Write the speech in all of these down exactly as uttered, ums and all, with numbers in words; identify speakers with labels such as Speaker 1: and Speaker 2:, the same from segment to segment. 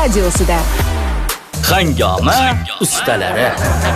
Speaker 1: radiosida.
Speaker 2: Hangoma ustalari.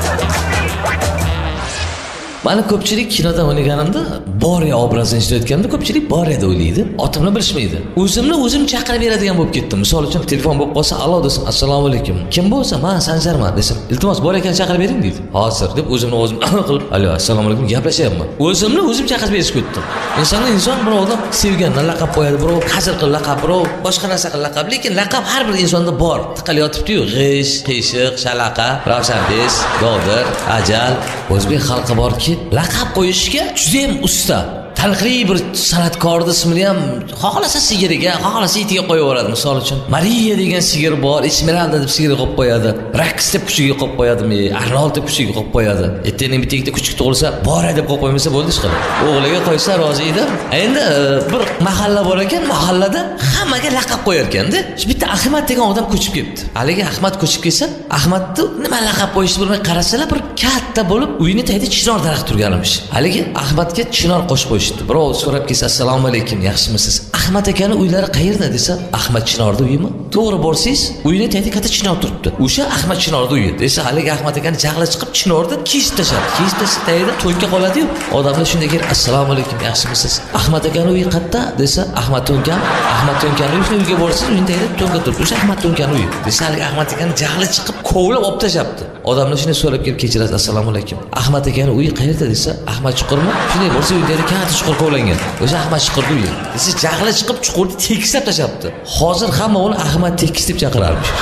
Speaker 3: Mana ko'pchilik kinoda o'ynaganimda Borya obrazini ijrolayotganda ko'pchilik Borya deb o'ylaydi. Otimni bilishmaydi. O'zimni o'zim chaqirib beradigan bo'lib ketdim. Misol uchun telefon bo'lib qolsa, "Alo" desam, "Assalomu alaykum. Kim bo'lsa, men Sanjarman" desam, "Iltimos Borya akani chaqirib bering" deydi. "Hozir" deb o'zimni o'zim qilib, "Alo, assalomu alaykum" gaplashyapman. O'zimni o'zim chaqirib berishga o'tdim. Insonga inson bir odam sevgandan laqab qo'yadi, birov hazil qilib laqab, birov boshqa narsa qilib laqab, lekin laqab har bir insonda bor. Tiqilib yotibdi-yu, g'ish, qiyshiq, shalaqa, ravshanbes, dovdir, ajal. O'zbek xalqi borki, laqab qo'yishga juda ham usta. Taniqli bir san'atkorning ismini ham xohlasa sigiriga, xohlasa itiga qo'yib yuboradi. Misol uchun, Mariya degan sigir bor, Esmeralda deb sigir qo'yib qo'yadi. Raks deb kuchiga qo'yib qo'yadimi, Arnold deb kuchiga qo'yib qo'yadi. Ertaning bitta kuchuk tug'ilsa, Borya deb qo'yib qo'ymasa bo'ldi ishqilib. O'g'liga qo'ysa rozi edi. Endi bir mahalla bor ekan, mahallada hammaga laqab qo'yar ekanda. Bitta Ahmad degan odam ko'chib kelibdi. Haligi Ahmad ko'chib kelsa, Ahmadni nima laqab qo'yishni bilmay qarasalar, bir katta bo'lib uyini tagida chinor daraxt turganmish. Haligi Ahmadga chinor qo'shib qo'yishdi. Birov so'rab kelsa, "Assalomu alaykum, yaxshimisiz? Ahmad akani uylari qayerda?" desa, "Ahmad Chinorda uyimi?" To'g'ri borsiz, uyini tagida katta chinor turibdi. O'sha Ahmad Chinorda uyi desa, haligi Ahmad akani jag'li chiqib chinorda kesib tashladi. Kesib tashlasa tagida to'nka qoladi-yu. Odamlar shunday kelib, "Assalomu alaykum, yaxshimisiz? Ahmad akani uyi qayerda?" desa, "Ahmad To'nkan, Ahmad To'nkani uyga borsiz, uyini tagida to'nka turibdi. O'sha Ahmad To'nkani uyi." Desa, haligi Ahmad akani jag'li chiqib kovlab olib tashlabdi. Odamlar shunday so'rab kelib, "Kechirasiz, assalomu alaykum. Ahmad akani uyi qayerda?" desa, "Ahmad Chuqurmi?" Shunday bo'lsa, uyda katta chuqur kovlangan. O'sha Ahmad Chuqurni uyi. Desa, jag'li chiqib chuqurni tekislab tashlabdi. Hozir hamma uni Ahmad Tekis deb chaqirarmish.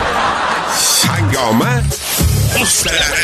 Speaker 4: Hangoma ustalari.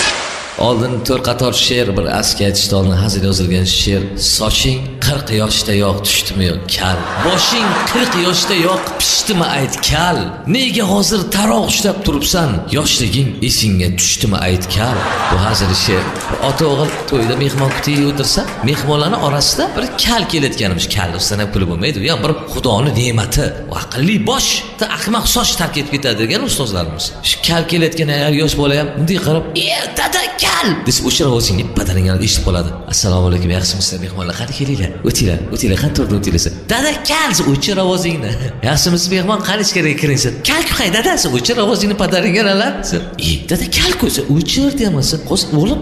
Speaker 3: Oldin to'rt qator she'r, bir aski aytishdolni hazil yozilgan she'r. Soching qirq yoshda yo'q, tushdimi yo'q, kal. Boshing qirq yoshda yo'q, pishdimi ayt, kal. Nega hozir taroq ushlab turibsan? Yoshliging esingga tushdimi ayt, kal. Bu hazil she'r. Ota o'g'il to'yda mehmon kutiga o'tirsa, mehmonlarning orasida bir kal kelayotganmish. Kal ustana puli bo'lmaydi, ya bir xudoning ne'mati, aqlli bosh, ahmoq soch tark etib ketadi degan ustozlarimiz. Shu kal kelayotgan ayol yosh bola ham bunday qarab, "Ey, dada kal" desa, o'sha ovozingni padaringani eshitib qoladi. "Assalomu alaykum, yaxshimisizlar mehmonlar? Qani kelinglar. O'tinglar, o'tinglar, qani turdi o'tinglar." "Dada kal" desa, "O'chir ovozingni." "Yaxshimisiz mehmon? Qani ichkariga kiring." "Kal qay dadasi, o'chir ovozingni padaringga alar." "Ey, dada kal ko'sa, o'chir deyapsan." "Qo'z o'g'lim,